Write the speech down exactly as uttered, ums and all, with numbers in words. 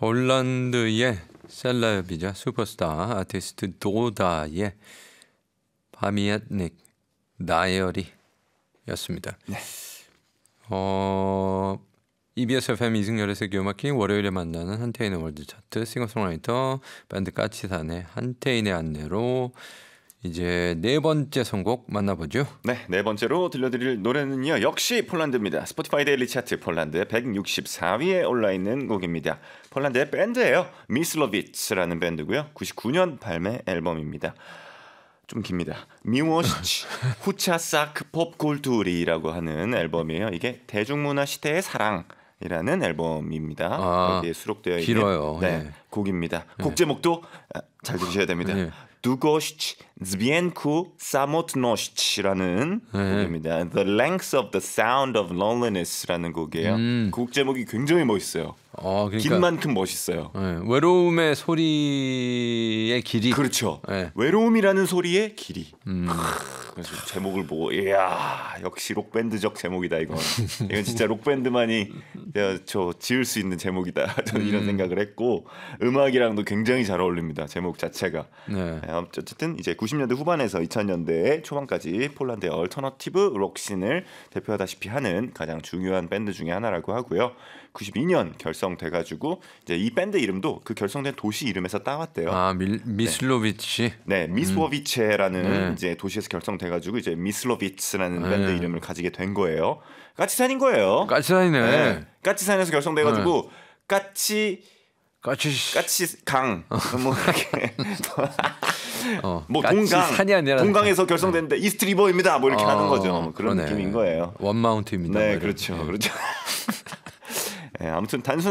폴란드의 셀럽이자 슈퍼스타 아티스트 도다의 파미얏닉 다이어리였습니다. 네. 어, 이비에스 에프엠 이승열의 세계음악기 월요일에 만나는 한태인의 월드차트 싱어송라이터 밴드 까치산의 한태인의 안내로 이제 네 번째 선곡 만나보죠. 네, 네 번째로 들려드릴 노래는요. 역시 폴란드입니다. 스포티파이 데일리 차트 폴란드 백육십사 위에 올라있는 곡입니다. 폴란드의 밴드예요. 미슬로비츠라는 밴드고요. 구십구 년 발매 앨범입니다. 좀 깁니다. 미워시치 후차사크 popkultur이라고 하는 앨범이에요. 이게 대중문화 시대의 사랑이라는 앨범입니다. 아, 여기에 수록되어 있는 길어요. 네, 네. 곡입니다. 곡 제목도 잘 들으셔야 됩니다. 네. 두고시치 zbienku samotnoshi라는 네. 곡입니다. The Length of the Sound of Loneliness라는 곡이에요. 음. 곡 제목이 굉장히 멋있어요. 어, 그러니까, 긴 만큼 멋있어요. 네, 외로움의 소리의 길이. 그렇죠. 네. 외로움이라는 소리의 길이. 음. 그래서 제목을 보고 이야 역시 록밴드적 제목이다 이건. 이건 진짜 록밴드만이 저 지을 수 있는 제목이다. 저는 이런 음. 생각을 했고 음악이랑도 굉장히 잘 어울립니다. 제목 자체가. 네. 어쨌든 이제 구십 년대 후반에서 이천 년대 초반까지 폴란드의 얼터너티브 록씬을 대표하다시피 하는 가장 중요한 밴드 중에 하나라고 하고요. 구십이 년 결성돼가지고 이제 이 밴드 이름도 그 결성된 도시 이름에서 따왔대요. 아, 밀, 미슬로비치. 네, 미스워비체라는 네. 이제 도시에서 결성돼가지고 이제 미슬로비츠라는 네. 밴드 이름을 가지게 된 거예요. 까치산인 거예요. 까치산이네. 네. 까치산에서 결성돼가지고 까치 까치. 까치강 뭐 이렇게 어, 뭐 까치산이 동강 아니라 동강에서 결성됐는데 이스트 리버입니다. 뭐 이렇게 어, 하는 거죠. 뭐 그런 그러네. 느낌인 거예요. 원마운트입니다. 네, 뭐 그렇죠, 이런. 그렇죠. 네, 아무튼 단순